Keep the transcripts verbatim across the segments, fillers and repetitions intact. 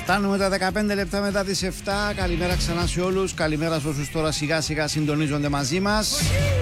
Φτάνουμε τα δεκαπέντε λεπτά μετά τις επτά. Καλημέρα ξανά σε όλους. Καλημέρα σε όσους τώρα σιγά σιγά συντονίζονται μαζί μας.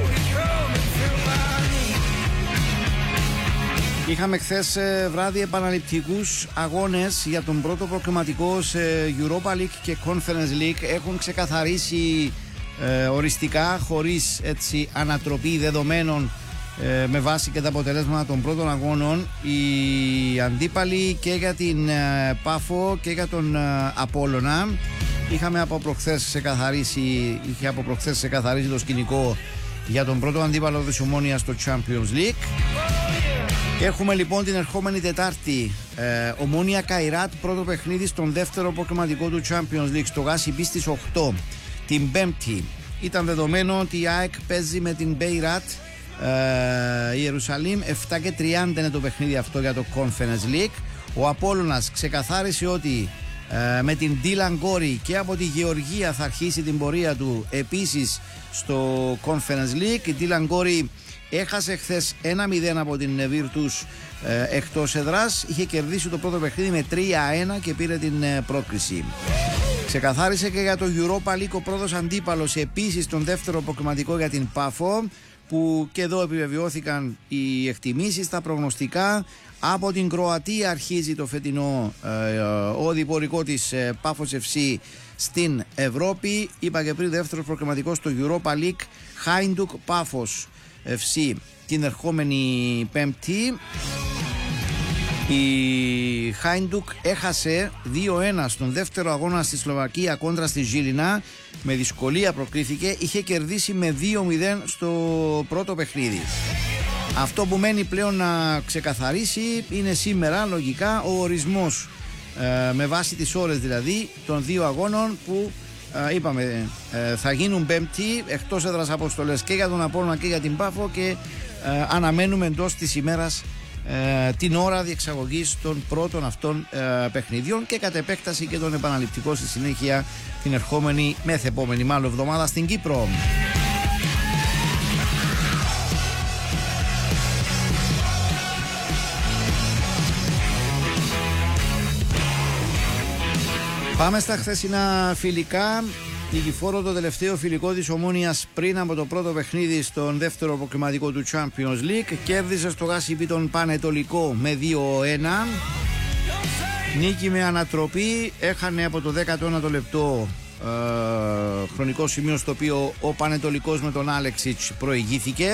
Είχαμε χθες βράδυ επαναληπτικούς αγώνες για τον πρώτο προκριματικό σε Europa League και Conference League. Έχουν ξεκαθαρίσει ε, οριστικά, χωρίς έτσι ανατροπή δεδομένων ε, με βάση και τα αποτελέσματα των πρώτων αγώνων, οι αντίπαλοι και για την ε, Πάφο και για τον ε, Απόλλωνα. Είχαμε από προχθές ξεκαθαρίσει, είχε από προχθές ξεκαθαρίσει το σκηνικό για τον πρώτο αντίπαλο της Ομόνοιας στο Champions League. Έχουμε λοιπόν την ερχόμενη Τετάρτη ε, Ομόνια Καϊράτ, πρώτο παιχνίδι στον δεύτερο προκριματικό του Champions League στο Γάσιμπι στις οκτώ. Την Πέμπτη ήταν δεδομένο ότι η ΑΕΚ παίζει με την Μπέιρατ ε, Ιερουσαλήμ. Επτά και τριάντα είναι το παιχνίδι αυτό για το Conference League. Ο Απόλλωνας ξεκαθάρισε ότι ε, με την Ντίλαν Γκόρι και από τη Γεωργία θα αρχίσει την πορεία του επίσης στο Conference League. Η Ντίλαν Γκόρι έχασε χθες ένα μηδέν από την Virtus ε, εκτός εδράς. Είχε κερδίσει το πρώτο παιχνίδι με τρία ένα και πήρε την ε, πρόκριση. Ξεκαθάρισε και για το Europa League ο πρώτος αντίπαλος, επίσης τον δεύτερο προκριματικό για την Πάφο, που και εδώ επιβεβαιώθηκαν οι εκτιμήσεις, τα προγνωστικά. Από την Κροατία αρχίζει το φετινό ε, ο διπορικό της ε, Πάφος εφ σι στην Ευρώπη. Είπα και πριν, δεύτερο προκριματικό στο Europa League, Χάιντουκ Πάφος εφ σι την ερχόμενη Πέμπτη. Η Χάιντουκ έχασε δύο ένα στον δεύτερο αγώνα στη Σλοβακία κόντρα στη Ζίλινα. Με δυσκολία προκρίθηκε. Είχε κερδίσει με δύο μηδέν στο πρώτο παιχνίδι. Αυτό που μένει πλέον να ξεκαθαρίσει είναι σήμερα λογικά ο ορισμός ε, με βάση τις ώρες δηλαδή των δύο αγώνων που ε, είπαμε ε, θα γίνουν Πέμπτη, εκτός έδρας αποστολές και για τον Απόλλωνα και για την Πάφο, και ε, αναμένουμε εντός της ημέρας ε, την ώρα διεξαγωγής των πρώτων αυτών ε, παιχνιδιών και κατ' επέκταση και τον επαναληπτικό στη συνέχεια την ερχόμενη, μεθεπόμενη μάλλον εβδομάδα στην Κύπρο. Πάμε στα χθεσινά φιλικά. Νικηφόρο το τελευταίο φιλικό της Ομόνοιας πριν από το πρώτο παιχνίδι στον δεύτερο προκριματικό του Champions League. Κέρδισε στο Γάσιμπι τον Πανετολικό με δύο ένα. Νίκη με ανατροπή. Έχανε από το δέκατο ένατο λεπτό ε, χρονικό σημείο στο οποίο ο Πανετολικός με τον Άλεξιτς προηγήθηκε.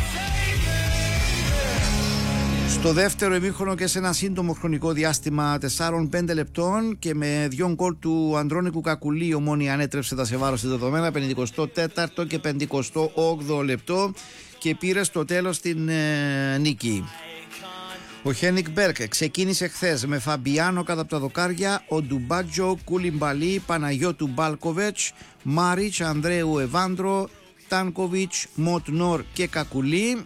Στο δεύτερο ημίχρονο και σε ένα σύντομο χρονικό διάστημα τεσσάρων πέντε λεπτών και με δυο γκολ του Ανδρώνικου Κακουλή, η Ομόνια ανέτρεψε τα σε βάρος της δεδομένα, πενηκοστό τέταρτο και πενηκοστό όγδοο λεπτό, και πήρε στο τέλος την ε, νίκη. Ο Χένικ Μπέρκ ξεκίνησε χθες με Φαμπιάνο κατά από τα δοκάρια, ο Ντουμπάτζο, Κουλιμπαλί, Παναγιώτου Μπάλκοβετς, Μάριτς, Ανδρέου Εβάντρο, Τάνκοβιτς, Μοτνόρ και Κακουλή.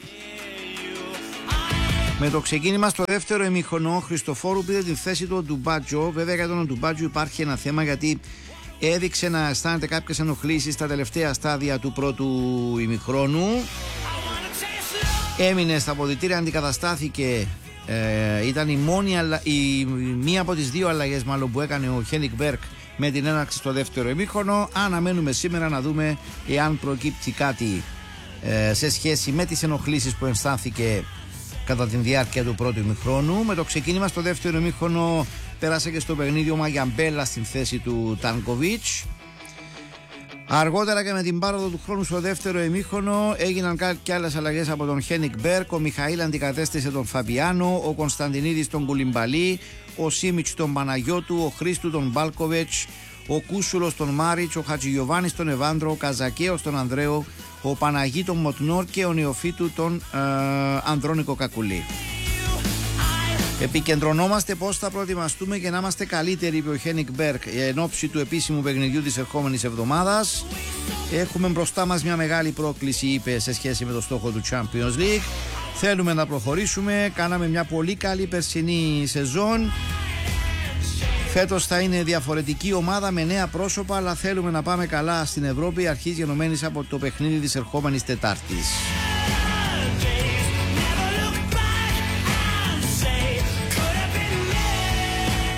Με το ξεκίνημα στο δεύτερο ημίχρονο, ο Χριστοφόρου πήρε την θέση του ο Ντουμπάτζο. Βέβαια για τον Ντουμπάτζο υπάρχει ένα θέμα, γιατί έδειξε να αισθάνεται κάποιες ενοχλήσεις στα τελευταία στάδια του πρώτου ημιχρόνου. Έμεινε στα αποδυτήρια, αντικαταστάθηκε. Ε, ήταν η, μόνη, η μία από τις δύο αλλαγές μάλλον που έκανε ο Χένικ Μπέρκ με την έναρξη στο δεύτερο ημίχρονο. Αναμένουμε σήμερα να δούμε εάν προκύπτει κάτι ε, σε σχέση με τις ενοχλήσεις που αισθάνθηκε κατά τη διάρκεια του πρώτου ημιχρόνου. Με το ξεκίνημα στο δεύτερο ημίχρονο πέρασε και στο παιχνίδι ο Μαγιαμπέλα στην θέση του Τάνκοβιτς. Αργότερα και με την πάροδο του χρόνου στο δεύτερο ημίχρονο έγιναν και άλλες αλλαγές από τον Χένικ Μπέρκ. Ο Μιχαήλ αντικατέστησε τον Φαμπιάνο, ο Κωνσταντινίδης τον Κουλιμπαλί, ο Σίμιτς τον Παναγιώτου, ο Χρήστου τον Μπάλκοβετς, ο Κούσουλος τον Μάριτς, ο Χατζηγιοβάνης τον Εβάντρο, ο Καζακέος τον Ανδρέο, ο Παναγί τον Μοτνόρ και ο Νεοφύτου τον ε, Ανδρώνικο Κακουλή. Επικεντρωνόμαστε πώς θα προετοιμαστούμε και να είμαστε καλύτεροι, είπε ο Χένικ Μπέρκ, εν ώψη του επίσημου παιχνιδιού της ερχόμενης εβδομάδας. Έχουμε μπροστά μας μια μεγάλη πρόκληση, είπε, σε σχέση με το στόχο του Champions League. Θέλουμε να προχωρήσουμε. Κάναμε μια πολύ καλή περσινή σεζόν. Φέτος θα είναι διαφορετική ομάδα με νέα πρόσωπα, αλλά θέλουμε να πάμε καλά στην Ευρώπη, αρχής γενομένης από το παιχνίδι της ερχόμενης Τετάρτης.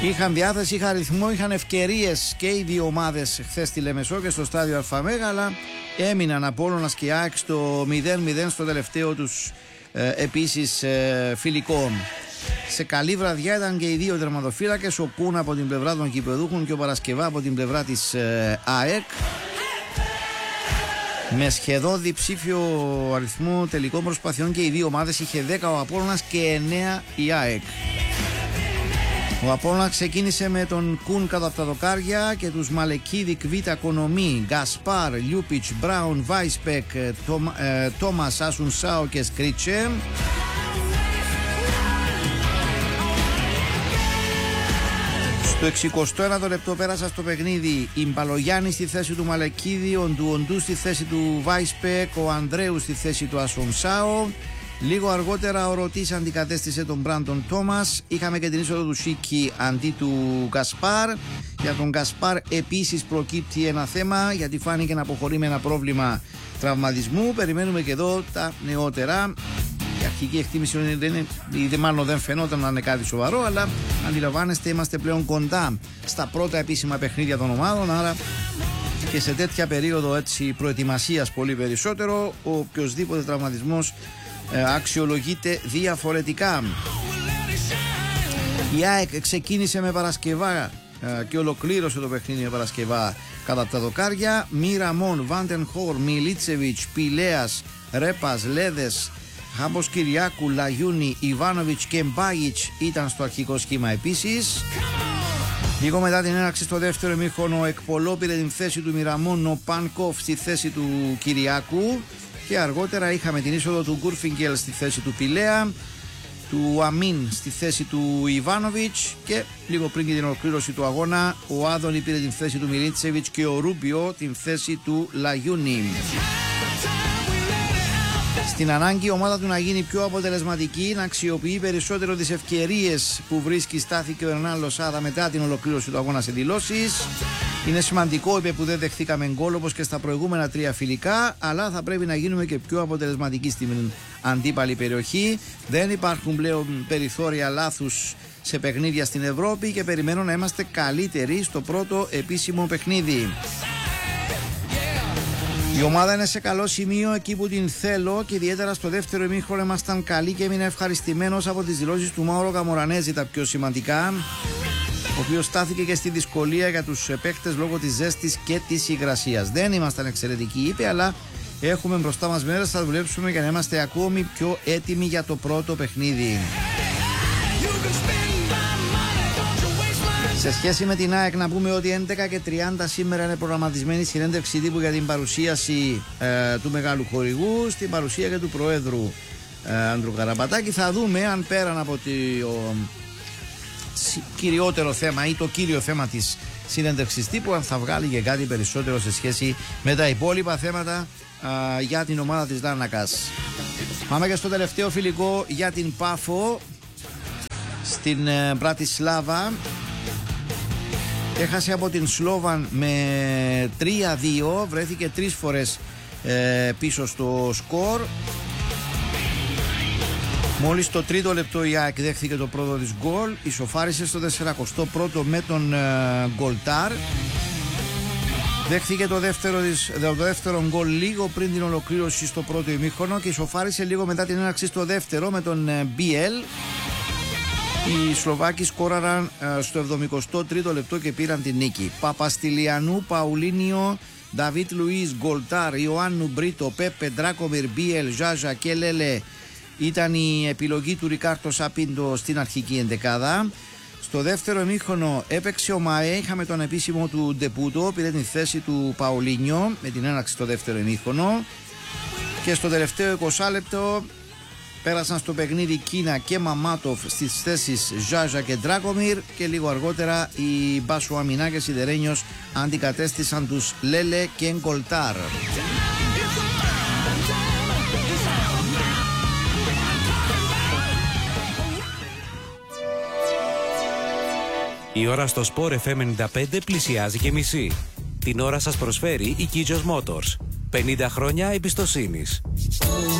Είχαν διάθεση, είχαν ρυθμό, είχαν ευκαιρίες και οι δύο ομάδες χθες στη Λεμεσό και στο στάδιο Αλφαμέγα, αλλά έμειναν Απόλλωνας και ΑΕΚ στο μηδέν μηδέν στο τελευταίο τους ε, επίσης ε, φιλικό. Σε καλή βραδιά ήταν και οι δύο τερματοφύλακες, ο Κούν από την πλευρά των κυπεδούχων και ο Παρασκευά από την πλευρά της ε, ΑΕΚ. Με σχεδόν διψήφιο αριθμό τελικών προσπαθειών και οι δύο ομάδες, είχε δέκα ο Απόλλωνας και εννέα η ΑΕΚ. Ο Απόλλωνας ξεκίνησε με τον Κούν κατά τα δοκάρια και τους Μαλεκίδικ, Βίτα, Κονομή, Γκασπάρ, Λιούπιτς, Μπράουν, Βάισπεκ, Τόμας, Ασουνσάο και Σκρίτσε. Στο εξηκοστό ένατο λεπτό πέρασα στο παιχνίδι η Μπαλογιάννη στη θέση του Μαλεκίδη, ο Ντουοντού στη θέση του Βάισπεκ, ο Ανδρέου στη θέση του Ασουνσάο. Λίγο αργότερα ο Ρωτής αντικατέστησε τον Μπράντον Τόμας. Είχαμε και την είσοδο του Σίκη αντί του Γκασπάρ. Για τον Γκασπάρ επίσης προκύπτει ένα θέμα, γιατί φάνηκε να αποχωρεί με ένα πρόβλημα τραυματισμού. Περιμένουμε και εδώ τα νεότερα. Η αρχική εκτίμηση δεν είναι, μάλλον δεν φαινόταν να είναι κάτι σοβαρό, αλλά αντιλαμβάνεστε, είμαστε πλέον κοντά στα πρώτα επίσημα παιχνίδια των ομάδων, άρα και σε τέτοια περίοδο έτσι προετοιμασίας πολύ περισσότερο, ο οποιοσδήποτε τραυματισμός αξιολογείται διαφορετικά. Η ΑΕΚ ξεκίνησε με Παρασκευά και ολοκλήρωσε το παιχνίδι με Παρασκευά κατά τα δοκάρια. Μιραμόν, Βάντενχορ, Μιλίτσεβιτς, Πιλέας, Ρέπας, Λέδες, Χάμπος Κυριάκου, Λαγιούνι, Ιβάνοβιτς και Μπάγιτς ήταν στο αρχικό σχήμα επίσης. Λίγο μετά την έναρξη στο δεύτερο ημίχρονο, ο Εκπολό πήρε την θέση του Μιραμόν, ο Πάνκοφ στη θέση του Κυριάκου. Και αργότερα είχαμε την είσοδο του Γκούρφιγκελ στη θέση του Πιλέα, του Αμίν στη θέση του Ιβάνοβιτς και λίγο πριν και την ολοκλήρωση του αγώνα ο Άδωνη πήρε την θέση του Μιλίτσεβιτς και ο Ρούμπιο την θέση του Λαγιούνι. Στην ανάγκη η ομάδα του να γίνει πιο αποτελεσματική, να αξιοποιεί περισσότερο τις ευκαιρίες που βρίσκει, στάθηκε ο Ερνάν Λοσάδα μετά την ολοκλήρωση του αγώνα σε δηλώσεις. Είναι σημαντικό, είπε, που δεν δεχθήκαμε γκολ όπως και στα προηγούμενα τρία φιλικά, αλλά θα πρέπει να γίνουμε και πιο αποτελεσματικοί στην αντίπαλη περιοχή. Δεν υπάρχουν πλέον περιθώρια λάθους σε παιχνίδια στην Ευρώπη και περιμένω να είμαστε καλύτεροι στο πρώτο επίσημο παιχνίδι. Η ομάδα είναι σε καλό σημείο εκεί που την θέλω και ιδιαίτερα στο δεύτερο ημίχρονο ήμασταν καλοί και έμεινα ευχαριστημένος από τις δηλώσεις του Μάουρο Καμορανέζη, τα πιο σημαντικά, ο οποίος στάθηκε και στη δυσκολία για τους παίκτες λόγω της ζέστης και της υγρασίας. Δεν ήμασταν εξαιρετικοί, είπε, αλλά έχουμε μπροστά μας μέρες, θα δουλέψουμε για να είμαστε ακόμη πιο έτοιμοι για το πρώτο παιχνίδι. Σε σχέση με την ΑΕΚ, να πούμε ότι έντεκα και τριάντα σήμερα είναι προγραμματισμένη συνέντευξη τύπου για την παρουσίαση ε, του μεγάλου χορηγού, στην παρουσία και του Προέδρου ε, Άντρου Καραπατάκη. Θα δούμε αν πέραν από το κυριότερο θέμα ή το κύριο θέμα της συνέντευξης τύπου, αν θα βγάλει και κάτι περισσότερο σε σχέση με τα υπόλοιπα θέματα ε, για την ομάδα της Λάρνακας. Πάμε και στο τελευταίο φιλικό για την Πάφο στην ε, Μπρατισλάβα. Έχασε από την Σλόβαν με τρία δύο, βρέθηκε τρεις φορές ε, πίσω στο σκορ. Μόλις το τρίτο λεπτό η ΑΕΚ δέχθηκε το πρώτο της γκολ, ισοφάρισε στο σαρανταοστό πρώτο με τον ε, Γκολτάρ. Δέχθηκε το δεύτερο, της, το δεύτερο γκολ λίγο πριν την ολοκλήρωση στο πρώτο ημίχρονο και ισοφάρισε λίγο μετά την έναρξη στο δεύτερο με τον ε, μπι ελ. Οι Σλοβάκοι σκόραραν στο εβδομηκοστό τρίτο λεπτό και πήραν την νίκη. Παπαστηλιανού, Παουλίνιο, Νταβίτ Λουίς, Γκολτάρ, Ιωάννου Μπρίτο, Πέπε, Ντράκομιρ, Μπίελ, Ζάζα και Λέλε ήταν η επιλογή του Ρικάρτο Σαπίντο στην αρχική εντεκάδα. Στο δεύτερο ημίχρονο έπαιξε ο ΜΑΕ, είχαμε τον επίσημο του Ντεπούτο, πήρε την θέση του Παουλίνιο με την έναρξη στο δεύτερο ημίχρονο. Και στο τελευταίο είκοσι λεπτό πέρασαν στο παιχνίδι Κίνα και Μαμάτοφ στις θέσεις Ζάζα και Ντράκομιρ και λίγο αργότερα οι Μπασουαμινά και Σιδερένιος αντικατέστησαν τους Λέλε και Γκολτάρ. Η ώρα στο Sport εφ εμ ενενήντα πέντε πλησιάζει και μισή. Την ώρα σας προσφέρει η Kijos Motors. πενήντα χρόνια εμπιστοσύνης.